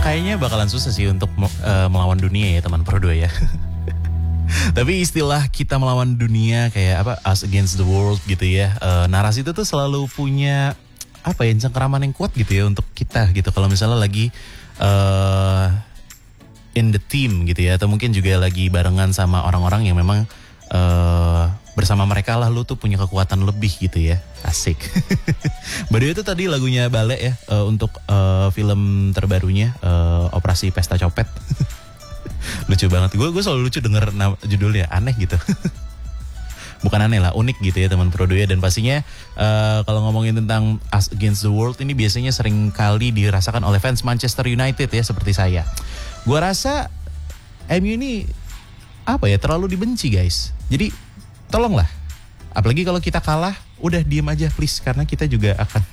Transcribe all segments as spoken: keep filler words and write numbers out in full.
Kayaknya bakalan susah sih untuk uh, melawan dunia ya teman Pro dua ya. Tapi istilah kita melawan dunia kayak apa, us against the world gitu ya. Uh, narasi itu tuh selalu punya apa ya, cengkeraman yang kuat gitu ya untuk kita gitu. Kalau misalnya lagi uh, in the team gitu ya, atau mungkin juga lagi barengan sama orang-orang yang memang uh, bersama mereka lah lu tuh punya kekuatan lebih gitu ya. Asik. By the way itu tadi lagunya Bale ya, uh, untuk uh, film terbarunya uh, Operasi Pesta Copet. Lucu banget. Gue gue selalu lucu denger nama, judulnya aneh gitu. Bukan aneh lah, unik gitu ya teman Pro dua. Dan pastinya uh, kalau ngomongin tentang Us Against the World ini biasanya sering kali dirasakan oleh fans Manchester United ya, seperti saya. Gue rasa M U ini apa ya, terlalu dibenci guys. Jadi tolonglah, apalagi kalau kita kalah, udah diem aja please, karena kita juga akan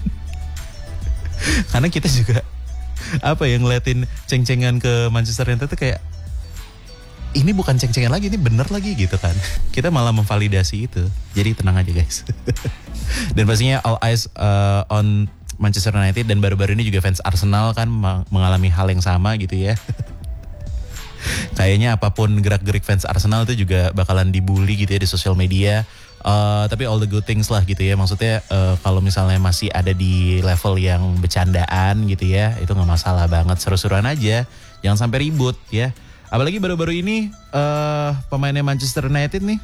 karena kita juga apa ya, ngeliatin ceng-cengan ke Manchester United tuh kayak ini bukan ceng-cengan lagi, ini bener lagi gitu kan. Kita malah memvalidasi itu. Jadi tenang aja guys. Dan pastinya all eyes uh, on Manchester United, dan baru-baru ini juga fans Arsenal kan mengalami hal yang sama gitu ya. Kayaknya apapun gerak-gerik fans Arsenal itu juga bakalan dibully gitu ya di sosial media. Uh, tapi all the good things lah gitu ya. Maksudnya uh, kalau misalnya masih ada di level yang bercandaan gitu ya, itu gak masalah banget, seru-seruan aja. Jangan sampai ribut ya. Apalagi baru-baru ini uh, pemainnya Manchester United nih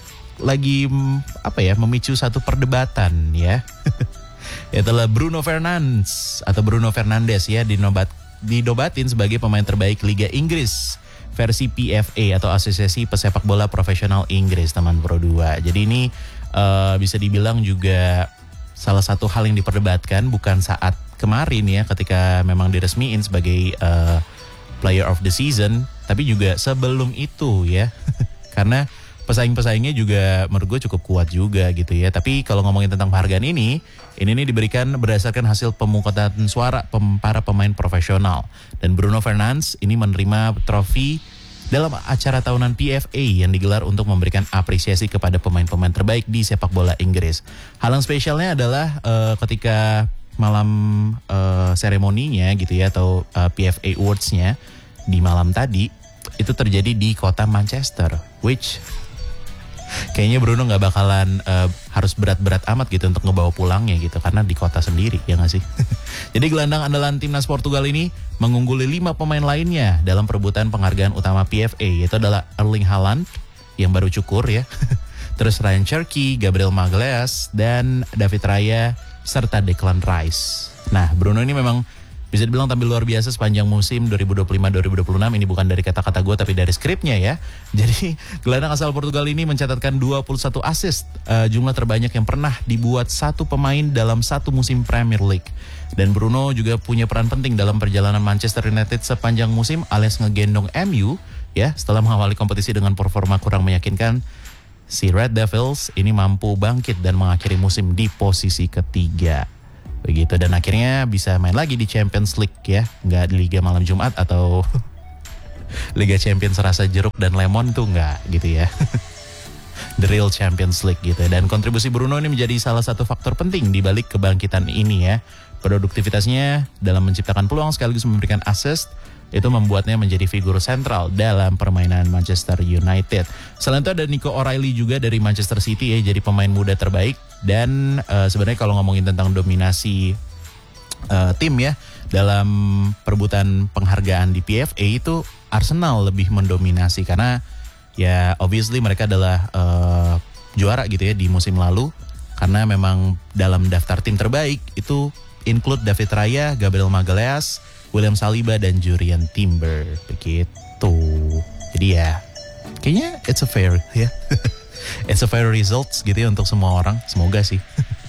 lagi apa ya, memicu satu perdebatan ya. Itulah Bruno Fernandes atau Bruno Fernandes ya, dinobat didobatin sebagai pemain terbaik Liga Inggris versi P F A atau Asosiasi Pesepak Bola Profesional Inggris teman Pro dua. Jadi ini uh, bisa dibilang juga salah satu hal yang diperdebatkan, bukan saat kemarin ya ketika memang diresmiin sebagai uh, Player of the Season, tapi juga sebelum itu ya. Karena pesaing-pesaingnya juga menurut gue cukup kuat juga gitu ya. Tapi kalau ngomongin tentang penghargaan ini, ini nih diberikan berdasarkan hasil pemungutan suara pem, para pemain profesional. Dan Bruno Fernandes ini menerima trofi dalam acara tahunan P F A yang digelar untuk memberikan apresiasi kepada pemain-pemain terbaik di sepak bola Inggris. Hal yang spesialnya adalah uh, ketika malam uh, seremoninya gitu ya, atau uh, P F A Awards-nya di malam tadi, itu terjadi di kota Manchester, which kayaknya Bruno gak bakalan uh, harus berat-berat amat gitu untuk ngebawa pulangnya gitu, karena di kota sendiri, ya gak sih? Jadi gelandang andalan timnas Portugal ini mengungguli lima pemain lainnya dalam perebutan penghargaan utama P F A, yaitu adalah Erling Haaland yang baru cukur ya, terus Ryan Cherky, Gabriel Magalhaes, dan David Raya, serta Declan Rice. Nah, Bruno ini memang bisa dibilang tampil luar biasa sepanjang musim dua ribu dua puluh lima dua ribu dua puluh enam. Ini bukan dari kata-kata gue, tapi dari skripnya ya. Jadi gelandang asal Portugal ini mencatatkan dua puluh satu assist, uh, jumlah terbanyak yang pernah dibuat satu pemain dalam satu musim Premier League. Dan Bruno juga punya peran penting dalam perjalanan Manchester United sepanjang musim, alias ngegendong M U ya. Setelah mengawali kompetisi dengan performa kurang meyakinkan, si Red Devils ini mampu bangkit dan mengakhiri musim di posisi ketiga. Begitu, dan akhirnya bisa main lagi di Champions League ya, nggak di Liga Malam Jumat atau Liga Champions rasa jeruk dan lemon tuh nggak gitu ya. The real Champions League gitu. Dan kontribusi Bruno ini menjadi salah satu faktor penting di balik kebangkitan ini ya. Produktivitasnya dalam menciptakan peluang sekaligus memberikan assist itu membuatnya menjadi figur sentral dalam permainan Manchester United. Selain itu ada Nico O'Reilly juga dari Manchester City ya, jadi pemain muda terbaik. Dan uh, sebenarnya kalau ngomongin tentang dominasi uh, tim ya dalam perebutan penghargaan di P F A, itu Arsenal lebih mendominasi karena ya obviously mereka adalah uh, juara gitu ya di musim lalu. Karena memang dalam daftar tim terbaik itu include David Raya, Gabriel Magalhaes, William Saliba, dan Jurrien Timber. Begitu. Jadi ya kayaknya it's a fair ya. It's a fair results gitu ya untuk semua orang. Semoga sih.